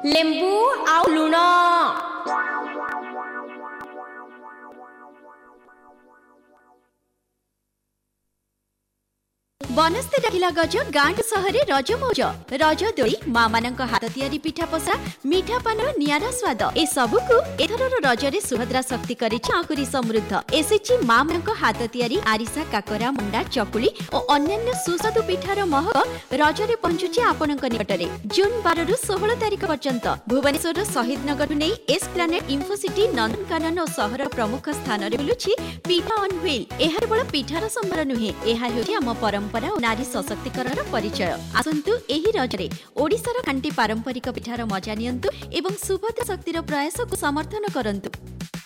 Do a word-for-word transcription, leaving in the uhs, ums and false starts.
ଲେମ୍ବୁ ଆଉ ଲୁଣ। बनस्ते डाकिला गज गाँठ सहरे रज मौज रज दोली माँ मानक हाथ तियारी पिठा पसा मीठा पान नियारा स्वाद ए सबुकु एथरर रजरे सुभद्रा शक्ति करिछि आकुरी समृद्ध एसिछि माँ मानक हाथ तियारी आरिसा काकरा मंडा चकुली और अन्यान्य सुस्वादु पिठार महक रजरे पहुंचुछि आपनक निकटरे। जून बारह रु सोलह तारिख पर्यंत भुवनेश्वर शहीद नगर नै एस प्लानेट इन्फोसिटी नंदनकानन और सहर प्रमुख स्थान रे बुलुछि पिठा ऑन व्हील। एहा केवल पिठार संभार नुहे, एहा हेउछि आम परंपरा नारी सशक्तिकरण परिचय। आसंतु एही रजरे ओडिशार खांटी पारंपरिक पिठार मजा नियंतु एवं सुभद्रा शक्तिर प्रयास को समर्थन करंतु।